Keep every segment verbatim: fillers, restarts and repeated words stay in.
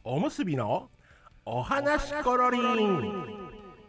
おむすびのお話しコロリン。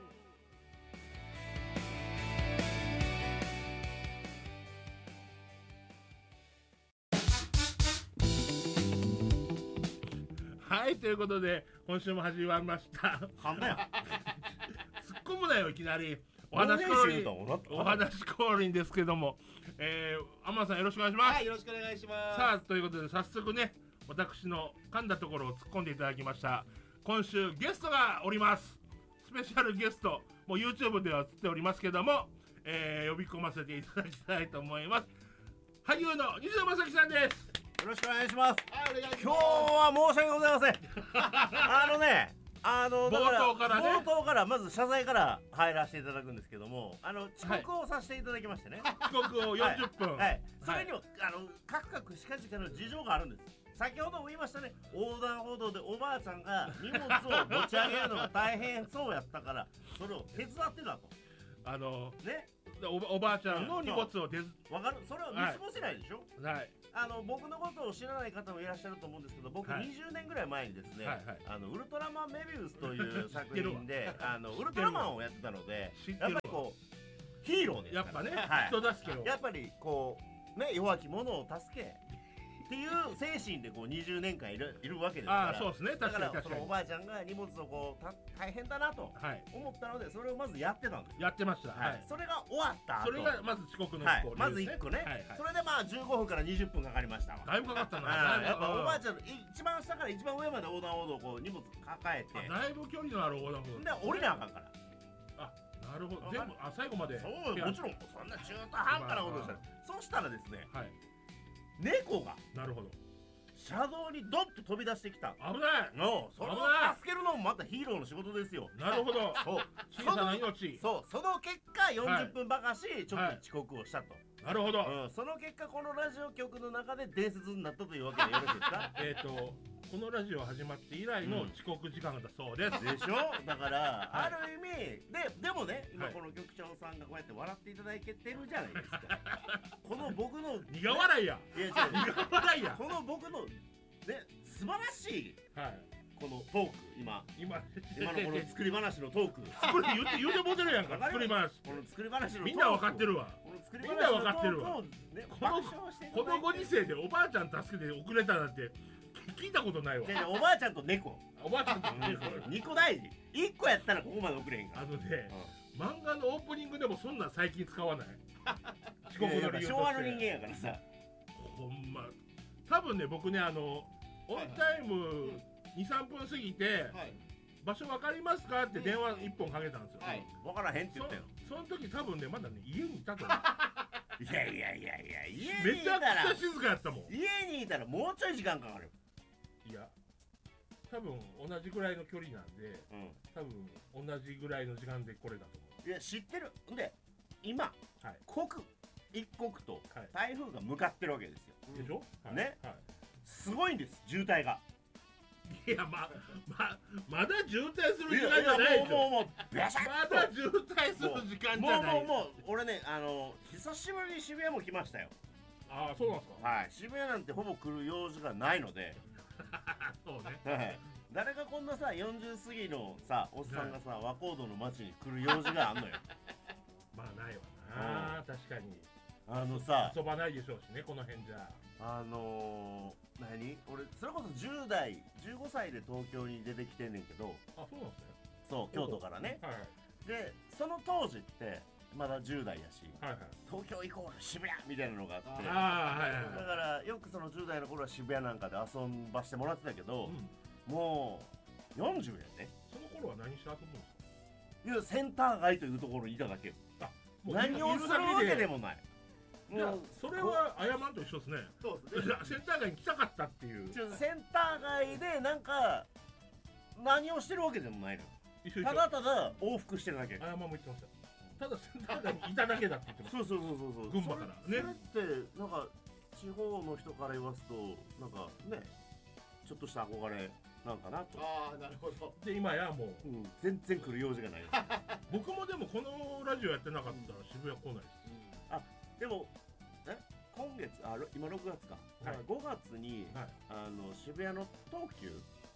はい、ということで今週も始まりました。 なんだよ突っ込むなよいきなり。お話コロリン、お話コロリンですけども、えー、天野さんよろしくお願いします。 はい、よろしくお願いします。 さあ、ということで早速ね、私の噛んだところを突っ込んでいただきました。今週ゲストがおります。スペシャルゲスト、もう YouTube では映っておりますけども、えー、呼び込ませていただきたいと思います。俳優の西野正樹さんです。 よろしくお願いします。 はい、お願いします。 今日は申し訳ございませんあのねあのだから冒頭からね、 冒頭からまず謝罪から入らせていただくんですけども、あの遅刻をさせていただきましてね、はい、 遅刻をよんじゅっぷん、 はいはい、それには、はい、あのカクカクしかじかの事情があるんです。先ほども言いましたね、横断歩道でおばあちゃんが荷物を持ち上げるのが大変そうやったからそれを手伝ってたと。 あのね、 お, おばあちゃんの荷物を手伝ってわかる、それを見過ごせないでしょ。 はい、 あの僕のことを知らない方もいらっしゃると思うんですけど、僕にじゅうねんぐらい前にですね、はいはい、あのウルトラマンメビウスという作品であのウルトラマンをやってたので、やっぱりこうヒーローですから、 やっぱね、はい、人助けをやっぱりこうね、弱き者を助けっていう精神でこうにじゅうねんかんいる、いるわけですから。 あ、そうですね、 だからそのおばあちゃんが荷物をこうた大変だなと思ったので、それをまずやってたんです。 やってました、 はいはい、それが終わった後、 それがまず遅刻の、 はい、まずいっこね、はいはい、それでまあじゅうごふんからにじゅっぷんかかりましたわ。 だいぶかかったなやっぱおばあちゃんの一番下から一番上まで横断歩道をこう荷物抱えて、 だいぶ距離のある横断歩道で降りなあかんから。 あ、なるほど、全部、あ、最後まで。 そう、もちろんそんな中途半端なことしたら、そうしたらですね、はい、猫がなるほど車道にドッと飛び出してきた。 危ないの、それを助けるのもまたヒーローの仕事ですよ。 なるほど、 そう、 小さな命。 そう、その結果よんじゅっぷんばかしちょっと遅刻をしたと、はい、 なるほど、 うん、その結果このラジオ局の中で伝説になったというわけでよろしいですかえっとこのラジオ始まって以来の遅刻時間だそうです、 うん、でしょ。だから、はい、ある意味で、でもね、今この局長さんがこうやって笑っていただけてるじゃないですかこの僕の苦笑いや、 いや違う苦笑いや、 この僕のね、素晴らしい、はい、このトーク、今今今のこの作り話のトーク作り言って言うてもうてるやんか作り話、 この作り話のトークみんな分かってるわ、 この作りみんな分かってるわ、 ね、 このこのご時世でおばあちゃん助けて遅れたなんて聞いたことないわ。 おばあちゃんと猫、 おばあちゃんと猫にこ大事、いっこやったらここまで遅れへんから。 あのね、うん、漫画のオープニングでもそんなん最近使わない遅刻の理由として。 昭和の人間やからさ、 ほんま多分ね、僕ね、あのオンタイムにさんぷん過ぎて、はい、場所分かりますかって電話いっぽんかけたんですよ、 はい、分からへんって言ったよ。 そ, その時多分ね、まだね家にいたと思ういやいやいやいや、家にいたらめちゃくちゃ静かやったもん。 家にいたらもうちょい時間かかる。 いや多分同じぐらいの距離なんで、うん、多分同じぐらいの時間でこれだと思う。 いや知ってる。で今、はい、刻一刻と台風が向かってるわけですよ、 はい、でしょ、はい、 ね、はい、すごいんです、渋滞が。 いや、まままだ渋滞する時間じゃないでしょ。もうもうもうまだ渋滞する時間じゃない。 もうもうもう俺ね、あの久しぶりに渋谷も来ましたよ。 ああ、そうなんですか。 はい、渋谷なんてほぼ来る用事がないのでそうね、 はい、誰がこんなさよんじゅう過ぎのさおっさんがさ、はい、和光堂の街に来る用事があんのよまあないわな、確かに。 あのさ、 遊ばないでしょうしね、この辺じゃ。 あのー、何俺それこそじゅう代じゅうごさいで東京に出てきてんねんけど。 あ、そうなんですね。 そう、京都からね、はい、でその当時ってまだじゅう代やし、はいはい、東京イコール渋谷みたいなのがあって、あ、はいはいはい、だからよくそのじゅう代の頃は渋谷なんかで遊ばしてもらってたけど、うん、もうよんじゅうやね。 その頃は何して遊ぶんですか。 いや、センター街というところにいただけよ。あ、もう何をするわけでもない。 いや、それはアヤマンと一緒ですね。そうですね。センター街に来たかったっていう。 センター街でなんか何をしてるわけでもないの。ただただ往復してるだけ。 アヤマンも言ってました。ただセンター街にいただけだって言ってました。 そうそうそうそうそう。 群馬からね。 それってなんか地方の人から言わすとなんかね、ちょっとした憧れなんかなと。 ああ、なるほど。で今やもう、 うん、全然来る用事がない僕もでもこのラジオやってなかったら渋谷来ないです、 うん、あ、でもえ今月、あ、今ろくがつか、はい、ごがつに、はい、あの渋谷の東急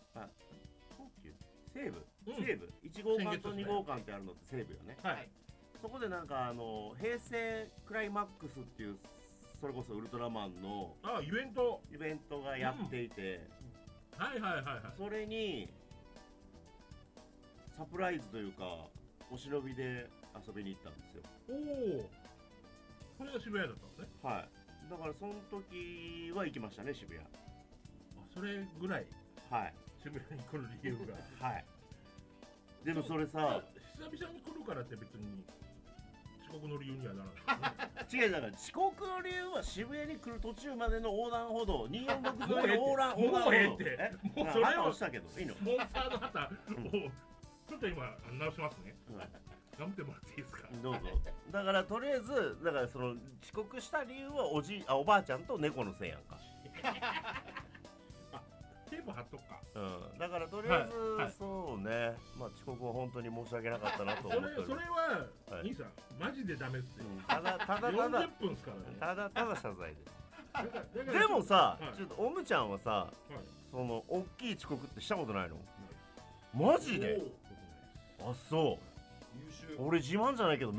あ東急西武、うん、西武いち号館とに号館ってあるのって西武よね。はい。そこでなんかあの平成クライマックスっていうそれこそウルトラマンのあイベントイベントがやっていて、 うん、はいはいはいはい。 それにサプライズというかお忍びで遊びに行ったんですよ。 おお。これが渋谷だったんですね。 はい。だからその時は行きましたね渋谷。あそれぐらい。 はい。 渋谷に来る理由が。はい。でもそれさ久々に来るからって別に遅刻の理由にはならない、 ね、違うだから遅刻の理由は渋谷に来る途中までの横断歩道にーよんろく沿いの横断歩道もうええってもうそれを押したけどいいのスポンサーの旗をちょっと今直しますね、うん、頑張ってもらっていいですか。 どうぞ。だからとりあえずだからその遅刻した理由はおじあおばあちゃんと猫のせいやんかテープ貼っとくか。 うん、だからとりあえず、はいはい、そうね、まあ遅刻は本当に申し訳なかったなと思ってる。 それそれは、はい、兄さんマジでダメっすよ、うん、 ただただただよんじゅっぷんっすからね。 ただただ謝罪ででもさ、はい、ちょっとオムちゃんはさ、はい、その大きい遅刻ってしたことないの？マジで？あ、そう。俺自慢じゃないけど